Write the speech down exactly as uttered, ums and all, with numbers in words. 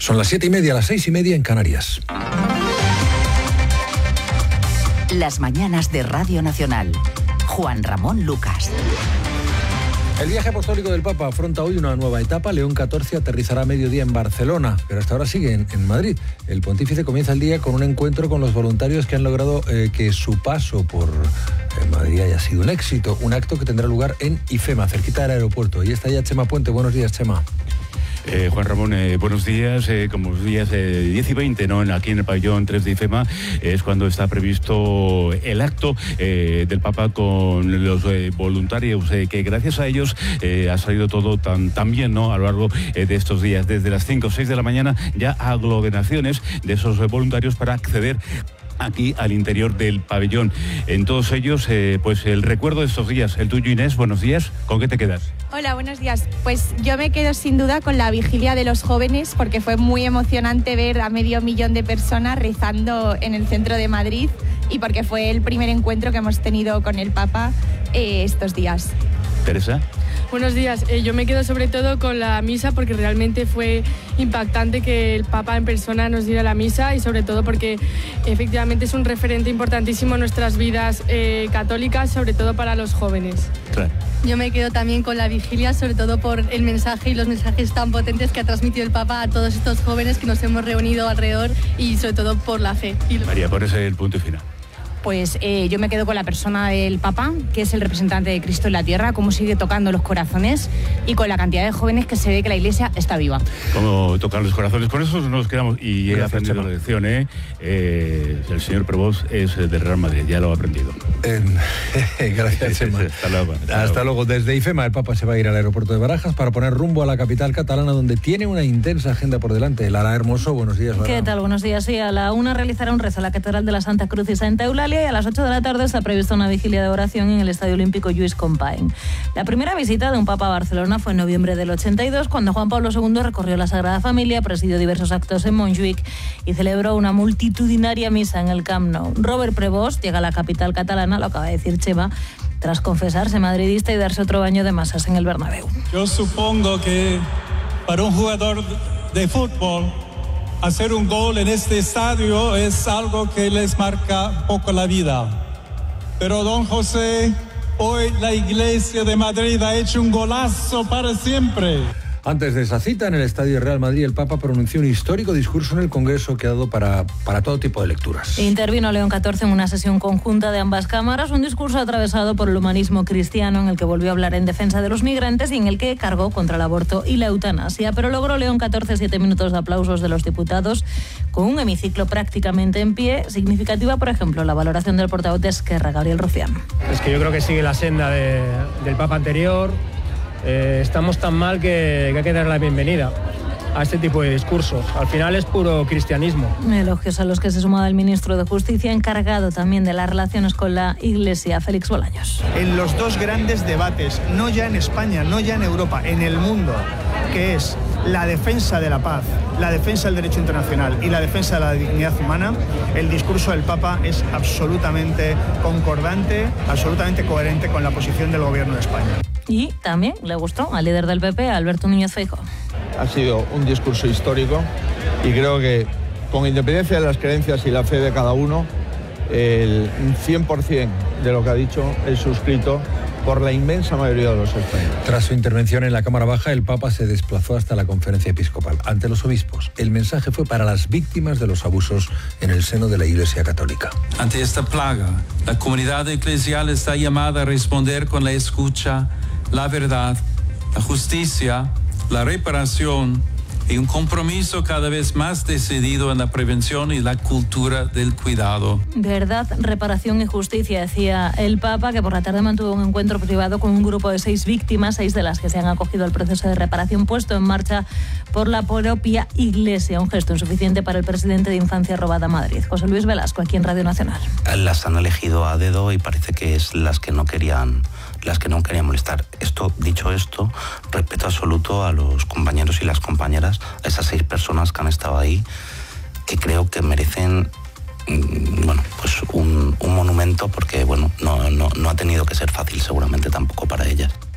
Son las siete y media, las seis y media en Canarias. Las mañanas de Radio Nacional. Juan Ramón Lucas. El viaje apostólico del Papa afronta hoy una nueva etapa. León catorce aterrizará a mediodía en Barcelona, pero hasta ahora sigue en, en Madrid. El pontífice comienza el día con un encuentro con los voluntarios que han logrado eh, que su paso por eh, Madrid haya sido un éxito. Un acto que tendrá lugar en IFEMA, cerquita del aeropuerto. Y está ya Chema Puente. Buenos días, Chema. Eh, Juan Ramón, eh, buenos días. Eh, como los días eh, diez y veinte, ¿no? Aquí en el pabellón tres de IFEMA eh, es cuando está previsto el acto eh, del Papa con los eh, voluntarios, eh, que gracias a ellos eh, ha salido todo tan, tan bien, ¿no? A lo largo eh, de estos días, desde las cinco o seis de la mañana, ya aglomeraciones de esos eh, voluntarios para acceder aquí al interior del pabellón. En todos ellos, eh, pues el recuerdo de estos días. El tuyo, Inés, buenos días. ¿Con qué te quedas? Hola, buenos días. Pues yo me quedo sin duda con la vigilia de los jóvenes, porque fue muy emocionante ver a medio millón de personas rezando en el centro de Madrid y porque fue el primer encuentro que hemos tenido con el Papa eh, estos días. Teresa. Buenos días. Eh, yo me quedo sobre todo con la misa porque realmente fue impactante que el Papa en persona nos diera la misa y sobre todo porque efectivamente es un referente importantísimo en nuestras vidas eh, católicas, sobre todo para los jóvenes. Claro. Yo me quedo también con la vigilia, sobre todo por el mensaje y los mensajes tan potentes que ha transmitido el Papa a todos estos jóvenes que nos hemos reunido alrededor y sobre todo por la fe. María, pones el punto final. Pues eh, yo me quedo con la persona del Papa, que es el representante de Cristo en la tierra, cómo sigue tocando los corazones y con la cantidad de jóvenes que se ve que la Iglesia está viva. Cómo tocar los corazones, con eso nos quedamos. Y he aprendido la lección, ¿eh? ¿eh? El señor Prevost es del Real Madrid, ya lo ha aprendido. Eh, gracias, Chema. Hasta luego. Hasta, hasta luego. Desde IFEMA, el Papa se va a ir al aeropuerto de Barajas para poner rumbo a la capital catalana, donde tiene una intensa agenda por delante. Lara Hermoso, buenos días, Lara. ¿Qué tal? Buenos días. Sí, a la una realizará un rezo a la Catedral de la Santa Cruz y Santa Eulalia y a las ocho de la tarde está prevista una vigilia de oración en el Estadio Olímpico Lluís Companys. La primera visita de un Papa a Barcelona fue en noviembre del ochenta y dos, cuando Juan Pablo segundo recorrió la Sagrada Familia, presidió diversos actos en Montjuïc y celebró una multitudinaria misa en el Camp Nou. Robert Prevost llega a la capital catalana, lo acaba de decir Chema, tras confesarse madridista y darse otro baño de masas en el Bernabéu. Yo supongo que para un jugador de fútbol hacer un gol en este estadio es algo que les marca un poco la vida. Pero don José, hoy la Iglesia de Madrid ha hecho un golazo para siempre. Antes de esa cita, en el Estadio Real Madrid, el Papa pronunció un histórico discurso en el Congreso que ha dado para, para todo tipo de lecturas. Intervino León catorce en una sesión conjunta de ambas cámaras, un discurso atravesado por el humanismo cristiano en el que volvió a hablar en defensa de los migrantes y en el que cargó contra el aborto y la eutanasia. Pero logró León catorce siete minutos de aplausos de los diputados con un hemiciclo prácticamente en pie. Significativa, por ejemplo, la valoración del portavoz de Esquerra, Gabriel Rufián. Es que yo creo que sigue la senda de, del Papa anterior. Eh, estamos tan mal que, que hay que dar la bienvenida a este tipo de discursos. Al final es puro cristianismo. Elogios a los que se sumaba el ministro de Justicia, encargado también de las relaciones con la Iglesia, Félix Bolaños. En los dos grandes debates, no ya en España, no ya en Europa, en el mundo, que es la defensa de la paz, la defensa del derecho internacional y la defensa de la dignidad humana, el discurso del Papa es absolutamente concordante, absolutamente coherente con la posición del Gobierno de España. Y también le gustó al líder del P P, Alberto Núñez Feijóo. Ha sido un discurso histórico y creo que, con independencia de las creencias y la fe de cada uno, el cien por ciento de lo que ha dicho es suscrito por la inmensa mayoría de los españoles. Tras su intervención en la Cámara Baja, el Papa se desplazó hasta la Conferencia Episcopal, ante los obispos. El mensaje fue para las víctimas de los abusos en el seno de la Iglesia Católica. Ante esta plaga, la comunidad eclesial está llamada a responder con la escucha, la verdad, la justicia, la reparación y un compromiso cada vez más decidido en la prevención y la cultura del cuidado. Verdad, reparación y justicia, decía el Papa, que por la tarde mantuvo un encuentro privado con un grupo de seis víctimas, seis de las que se han acogido al proceso de reparación puesto en marcha por la propia Iglesia. Un gesto insuficiente para el presidente de Infancia Robada Madrid, José Luis Velasco, aquí en Radio Nacional. Las han elegido a dedo y parece que es las que no querían, las que no querían molestar. Esto, dicho esto, respeto absoluto a los compañeros y las compañeras, a esas seis personas que han estado ahí, que creo que merecen bueno, pues un, un monumento, porque bueno, no, no, no ha tenido que ser fácil seguramente tampoco para ellas.